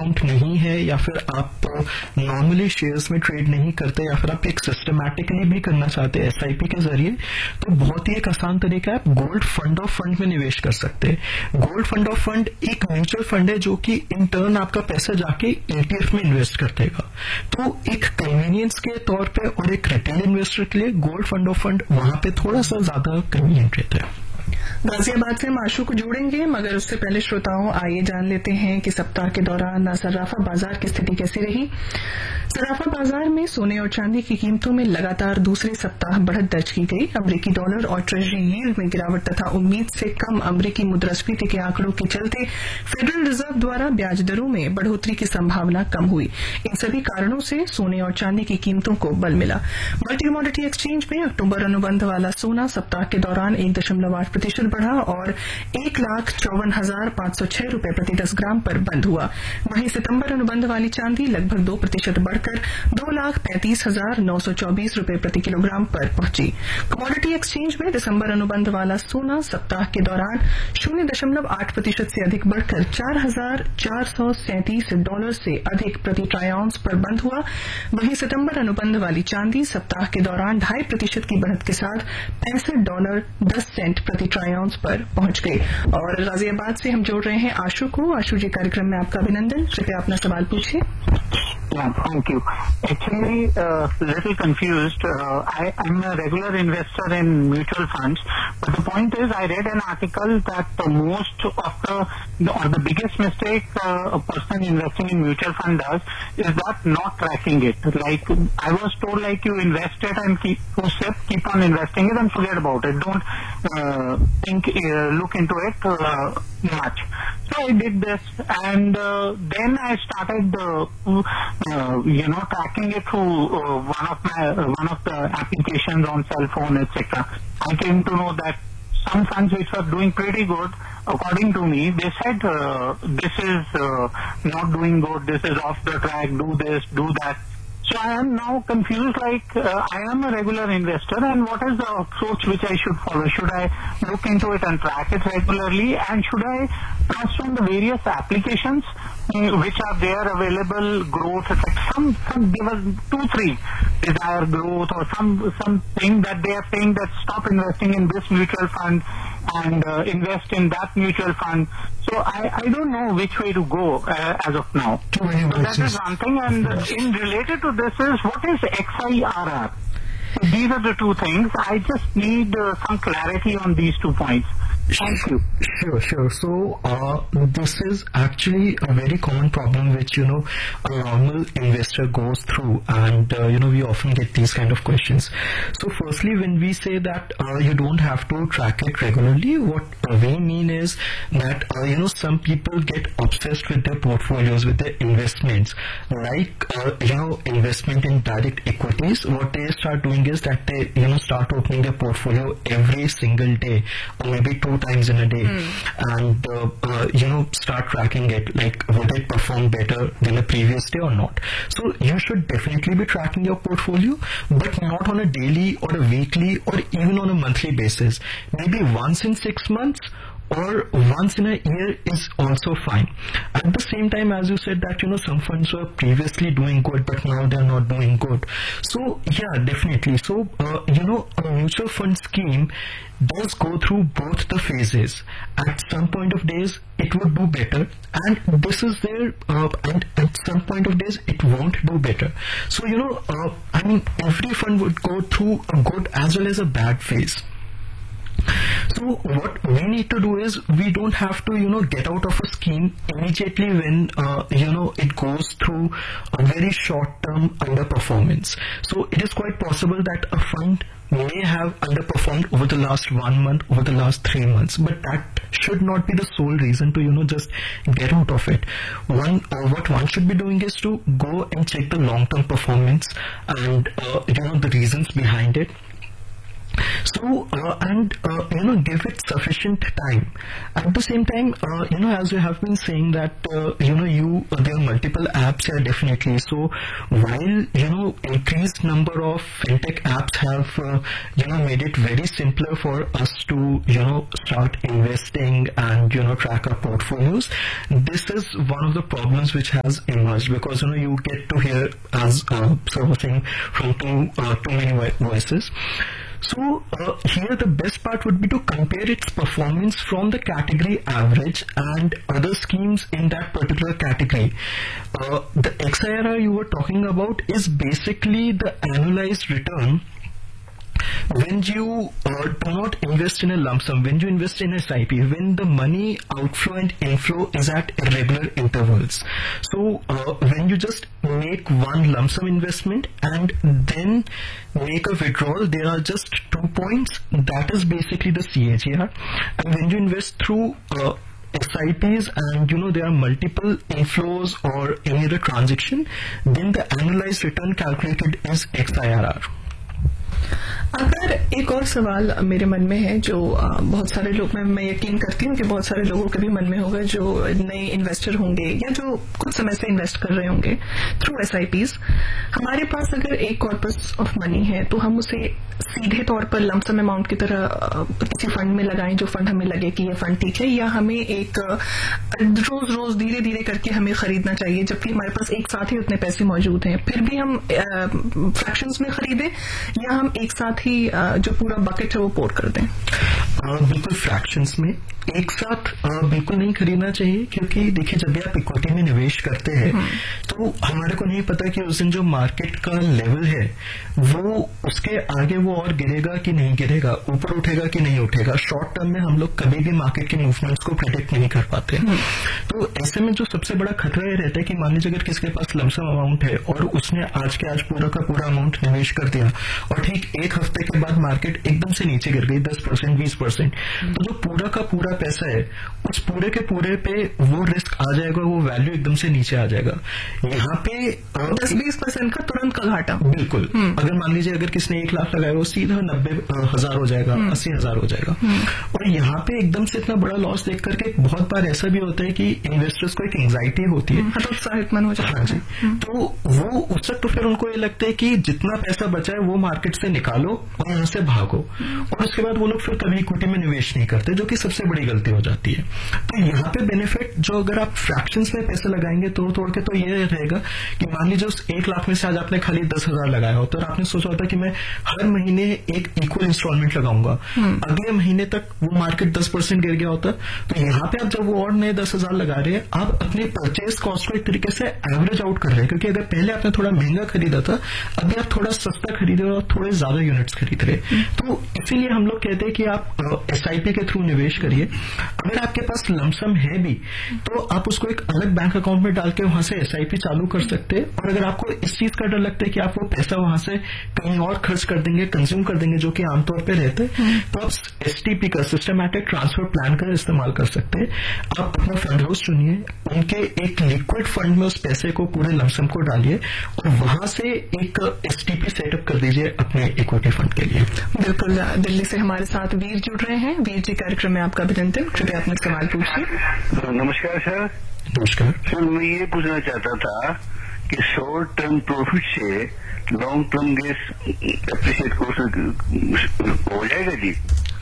Account नहीं है, या फिर आप नॉर्मली शेयर्स में ट्रेड नहीं करते, या फिर आप एक सिस्टमैटिकली भी करना चाहते हैं SIP के जरिए, तो बहुत ही एक आसान तरीका है, आप गोल्ड फंड ऑफ फंड में निवेश कर सकते हैं। गोल्ड फंड ऑफ फंड एक म्यूचुअल फंड है जो कि इन टर्न आपका पैसा जाके ETF में इन्वेस्ट कर देगा। तो एक कन्वीनियंस के तौर पे और एक रिटेल इन्वेस्टर के लिए गोल्ड फंड ऑफ फंड वहां पे थोड़ा सा ज्यादा कन्वीनियंट रहता है। गाजियाबाद से हम आशु को जोड़ेंगे, मगर उससे पहले श्रोताओं आइए जान लेते हैं कि सप्ताह के दौरान सर्राफा बाजार की स्थिति कैसी रही। सर्राफा बाजार में सोने और चांदी की कीमतों में लगातार दूसरे सप्ताह बढ़त दर्ज की गई। अमरीकी डॉलर और ट्रेजरी यील्ड में गिरावट तथा उम्मीद से कम अमरीकी मुद्रास्फीति के आंकड़ों के चलते फेडरल रिजर्व द्वारा ब्याज दरों में बढ़ोतरी की संभावना कम हुई। इन सभी कारणों से सोने और चांदी की कीमतों को बल मिला। मल्टी कमोडिटी एक्सचेंज में अक्टूबर अनुबंध वाला सोना सप्ताह के दौरान 1.8% बढ़ा और 1,54,506 रुपए प्रति 10 ग्राम पर बंद हुआ। वहीं सितंबर अनुबंध वाली चांदी लगभग 2% बढ़कर 2,35,924 रुपए प्रति किलोग्राम पर पहुंची। कमोडिटी एक्सचेंज में दिसंबर अनुबंध वाला सोना सप्ताह के दौरान 0.8% से अधिक बढ़कर $4,437 से अधिक प्रति ट्राई आउंस पर बंद हुआ। वहीं सितंबर अनुबंध वाली चांदी सप्ताह के दौरान 2.5% की बढ़त के साथ $65.10 प्रति ट्राई आउंस पर पहुंच गई। और गाजियाबाद से हम जोड़ रहे हैं आशु को। आशु जी, कार्यक्रम में आपका अभिनंदन। कृपया अपना सवाल पूछिए। Yeah, thank you. Actually, little confused. I'm a regular investor in mutual funds, but the point is, I read an article that most of the biggest mistake a person investing in mutual fund does is that not tracking it. Like I was told, like you invest it and keep on investing it and forget about it. Don't look into it much. So I did this, and then I started tracking it through one of the applications on cell phone, etc. I came to know that some funds which were doing pretty good, according to me, they said this is not doing good, this is off the track, do this, do that. So I am now confused, like I am a regular investor, and what is the approach which I should follow? Should I look into it and track it regularly, and should I trust on the various applications which are there available, growth, like some give us 2-3 desire growth or something that they are saying that stop investing in this mutual fund and invest in that mutual fund. So I don't know which way to go as of now. So that is one thing, and in related to this is what is XIRR? So these are the two things. I just need some clarity on these 2 points. Thank you. Sure. So, this is actually a very common problem which, a normal investor goes through, and, we often get these kind of questions. So, firstly, when we say that, you don't have to track it regularly, what we mean is that, some people get obsessed with their portfolios, with their investments, like, investment in direct equities. What they start doing is that they, start opening their portfolio every single day, or maybe 2 times in a day, and start tracking it, like would it perform better than the previous day or not. So you should definitely be tracking your portfolio, but not on a daily or a weekly or even on a monthly basis. Maybe once in 6 months or once in a year is also fine. At the same time, as you said that, some funds were previously doing good, but now they're not doing good. So, yeah, definitely. So, a mutual fund scheme does go through both the phases. At some point of days, it would do better, and this is there, and at some point of days, it won't do better. So, every fund would go through a good as well as a bad phase. So what we need to do is, we don't have to, get out of a scheme immediately when, it goes through a very short-term underperformance. So it is quite possible that a fund may have underperformed over the last 1 month, over the last 3 months, but that should not be the sole reason to, just get out of it. What one should be doing is to go and check the long-term performance and, the reasons behind it. So, give it sufficient time. At the same time, as you have been saying that, there are multiple apps here definitely. So while increased number of fintech apps have made it very simpler for us to start investing and track our portfolios, this is one of the problems which has emerged, because you get to hear as sort of thing from too many voices. So here the best part would be to compare its performance from the category average and other schemes in that particular category. The XIRR you were talking about is basically the annualized return when you do not invest in a lump sum, when you invest in SIP, when the money outflow and inflow is at irregular intervals. So when you just make one lump sum investment and then make a withdrawal, there are just 2 points. That is basically the CAGR. And when you invest through SIPs and there are multiple inflows or any other transaction, then the annualized return calculated is XIRR. अगर एक और सवाल मेरे मन में है जो बहुत सारे लोग, मैं यकीन करती हूँ कि बहुत सारे लोगों के भी मन में होगा जो नए इन्वेस्टर होंगे या जो कुछ समय से इन्वेस्ट कर रहे होंगे थ्रू SIPs। हमारे पास अगर एक कॉर्पस ऑफ मनी है तो हम उसे सीधे तौर पर लमसम अमाउंट की तरह किसी फंड में लगाएं जो फंड हमें लगे कि ये फंड ठीक है, या हमें एक रोज रोज धीरे धीरे करके हमें खरीदना चाहिए जबकि हमारे पास एक साथ ही उतने पैसे मौजूद हैं, फिर भी हम फ्रैक्शंस में खरीदें या हम एक साथ ही जो पूरा बकेट है वो पोर कर दें? बिल्कुल फ्रैक्शंस में एक साथ बिल्कुल नहीं खरीदना चाहिए, क्योंकि देखिए जब भी आप इक्विटी में निवेश करते हैं तो हमारे को नहीं पता कि उस दिन जो मार्केट का लेवल है वो उसके आगे वो और गिरेगा कि नहीं गिरेगा, ऊपर उठेगा कि नहीं उठेगा। शॉर्ट टर्म में हम लोग कभी भी मार्केट के मूवमेंट्स को प्रेडिक्ट नहीं कर पाते। तो ऐसे में जो सबसे बड़ा खतरा ये रहता है कि मान लीजिए अगर किसी के पास लमसम अमाउंट है और उसने आज के आज पूरा का पूरा अमाउंट निवेश कर दिया और ठीक एक हफ्ते के बाद मार्केट एकदम से नीचे गिर गई 10% 20%, तो जो पूरा का पूरा पैसा है उस पूरे के पूरे पे वो रिस्क आ जाएगा, वो वैल्यू एकदम से नीचे आ जाएगा। यहाँ पे 10-20% का तुरंत का घाटा। बिल्कुल। अगर मान लीजिए अगर किसने 1 लाख लगाया वो सीधा 90,000 हो जाएगा, 80,000 हो जाएगा। और यहाँ पे एकदम से इतना बड़ा लॉस देख करके बहुत बार ऐसा भी होता है कि इन्वेस्टर्स को एक एंग्जाइटी होती है, उत्साहित मन हो जाता है। हाँ जी। तो वो उस वक्त तो फिर उनको ये लगता है कि जितना पैसा बचा है वो मार्केट से निकालो और यहाँ से भागो, और उसके बाद वो लोग फिर कभी इक्विटी में निवेश नहीं करते, जो कि सबसे बड़ी गलती हो जाती है। तो यहाँ पे बेनिफिट जो अगर आप फ्रैक्शंस में पैसे लगाएंगे तोड़ के, तो ये रहेगा कि मान लीजिए उस 1 लाख में से आज आपने खाली 10,000 लगाया होता और आपने सोचा होता कि मैं हर महीने एक इक्वल इंस्टॉलमेंट लगाऊंगा, अगले महीने तक वो मार्केट 10% गिर गया होता। तो यहाँ पे आप जब वो और नए 10,000 लगा रहे हैं, आप अपने परचेज कॉस्ट को एक तरीके से एवरेज आउट कर रहे हैं, क्योंकि अगर पहले आपने थोड़ा महंगा खरीदा था, अभी आप थोड़ा सस्ता खरीदे और थोड़े ज्यादा यूनिट्स खरीद रहे। तो इसीलिए हम लोग कहते हैं कि आप SIP के थ्रू निवेश करिए। अगर आपके पास लमसम है भी तो आप उसको एक अलग बैंक अकाउंट में डाल के वहां से SIP चालू कर सकते हैं। और अगर आपको इस चीज का डर लगता है कि आप वो पैसा वहां से कहीं और खर्च कर देंगे, कंज्यूम कर देंगे, जो कि आमतौर पे रहता है, तो आप STP का सिस्टमैटिक ट्रांसफर प्लान का इस्तेमाल कर सकते हैं। आप अपना फंड हाउस चुनिए, उनके एक लिक्विड फंड में उस पैसे को, पूरे लमसम को डालिए और वहां से एक STP सेटअप कर दीजिए अपने इक्विटी फंड के लिए। बिल्कुल। दिल्ली से हमारे साथ वीर जुड़ रहे हैं। वीर जी, कार्यक्रम में आपका अभिनंदन। कृपया अपने सवाल पूछिए। नमस्कार सर। नमस्कार सर, मैं ये पूछना चाहता था कि शॉर्ट टर्म प्रॉफिट से लॉन्ग टर्म गेस एप्रिशिएट हो जाएगा जी?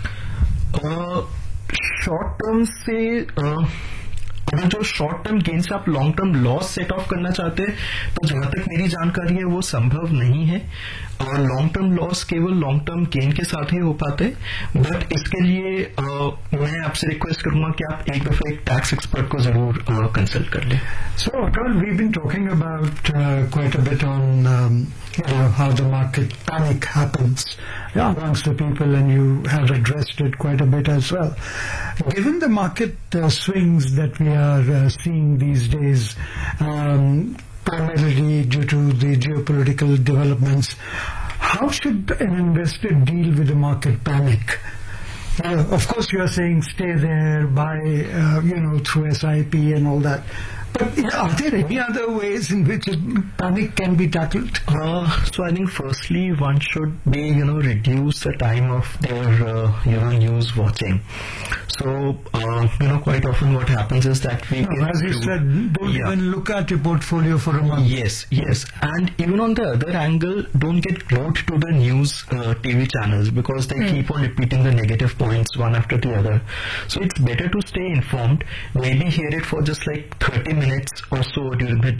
शॉर्ट टर्म से अगर जो शॉर्ट टर्म गेन से आप long term loss set of करना चाहते हैं तो जहां तक मेरी जानकारी है वो संभव नहीं है, और लॉन्ग टर्म लॉस केवल लॉन्ग टर्म गेन के साथ ही हो पाते हैं। बट इसके लिए मैं आपसे रिक्वेस्ट करूंगा कि आप एक दफा एक टैक्स एक्सपर्ट को जरूर कंसल्ट कर लें। So, Atul, we've been talking about quite a bit on how the market panic happens amongst the people, and you have addressed it quite a bit as well. Given the market swings that we are seeing these days, primarily due to the geopolitical developments, how should an investor deal with the market panic? Of course, you are saying stay there, buy, through SIP and all that. But are there any other ways in which panic can be tackled? So I think firstly one should be reduce the time of their news watching. So quite often what happens is that we as you said, don't even look at your portfolio for a month. Yes, and even on the other angle, don't get glued to the news TV channels because they keep on repeating the negative points one after the other. So it's better to stay informed, maybe hear it for just like 30 minutes or so during the